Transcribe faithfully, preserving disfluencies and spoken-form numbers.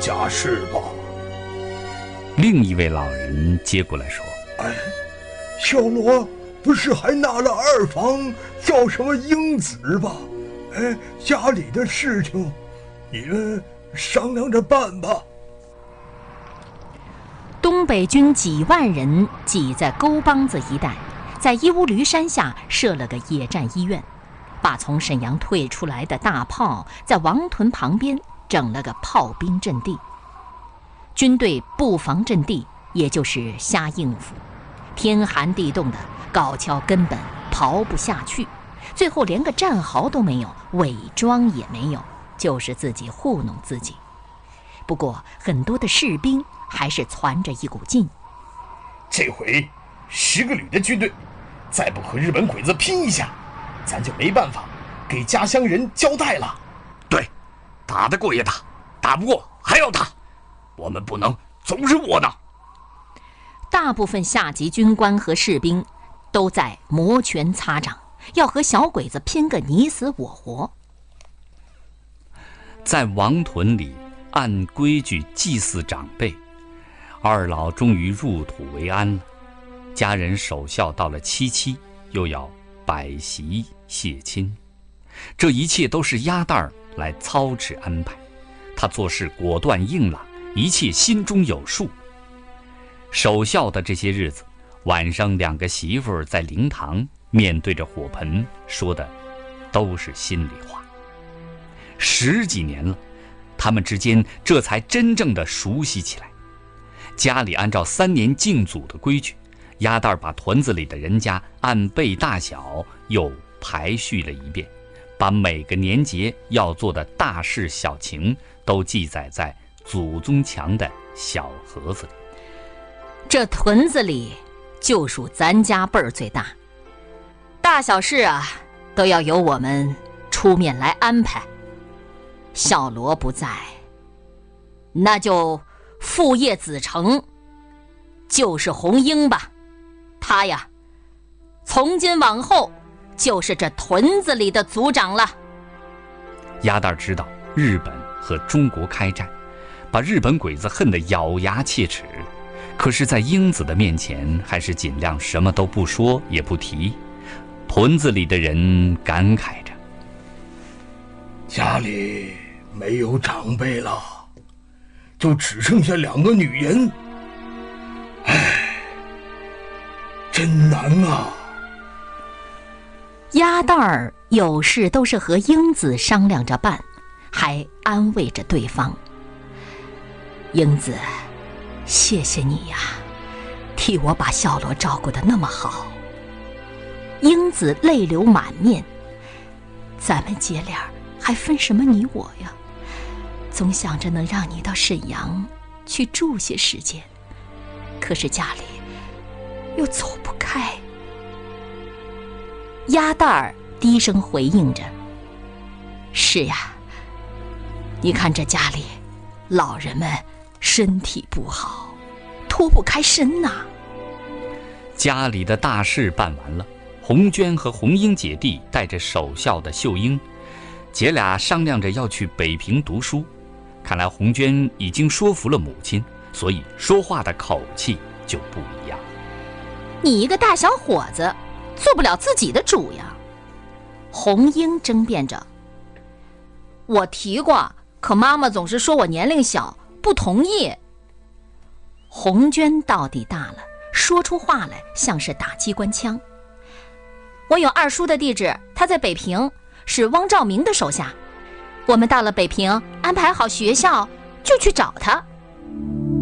家事吧。 另一位老人接过来说： 哎，小罗不是还纳了二房，叫什么英子吧？哎，家里的事情你们商量着办吧。 东北军几万人挤在沟帮子一带，在义乌驴山下设了个野战医院，把从沈阳退出来的大炮在王屯旁边整了个炮兵阵地。军队布防阵地，也就是瞎应付，天寒地冻的，高跷根本刨不下去，最后连个战壕都没有，伪装也没有，就是自己糊弄自己。不过很多的士兵还是攒着一股劲， 这回十个旅的军队再不和日本鬼子拼一下，咱就没办法给家乡人交代了。 对，打得过也打，打不过还要打，我们不能总是窝囊。 大部分下级军官和士兵都在摩拳擦掌，要和小鬼子拼个你死我活。 在王屯里按规矩祭祀长辈，二老终于入土为安了。家人守孝到了七七，又要摆席谢亲，这一切都是鸭蛋儿来操持安排。他做事果断硬朗，一切心中有数。守孝的这些日子，晚上两个媳妇儿在灵堂面对着火盆，说的都是心里话。十几年了，他们之间这才真正的熟悉起来。家里按照三年敬祖的规矩，鸭蛋把屯子里的人家按辈大小又排序了一遍，把每个年节要做的大事小情都记载在祖宗墙的小盒子里。 这屯子里就属咱家辈儿最大，大小事啊都要由我们出面来安排。小罗不在，那就父业子承，就是红英吧。他呀，从今往后就是这屯子里的族长了。 鸭蛋知道日本和中国开战，把日本鬼子恨得咬牙切齿，可是在英子的面前还是尽量什么都不说也不提。屯子里的人感慨着， 家里没有长辈了，就只剩下两个女人，唉，真难啊。 鸭蛋儿有事都是和英子商量着办，还安慰着对方。英子，谢谢你呀，替我把小罗照顾得那么好。英子泪流满面，咱们姐俩还分什么你我呀？总想着能让你到沈阳去住些时间，可是家里又走不开。鸭蛋儿低声回应着，是呀，你看这家里老人们身体不好，脱不开身呐。 家里的大事办完了，红娟和红英姐弟带着守孝的秀英，姐俩商量着要去北平读书。看来红娟已经说服了母亲，所以说话的口气就不一样。 你一个大小伙子，做不了自己的主呀。红英争辩着，我提过，可妈妈总是说我年龄小，不同意。红娟到底大了，说出话来像是打机关枪。我有二叔的地址，他在北平，是汪兆铭的手下。我们到了北平，安排好学校，就去找他。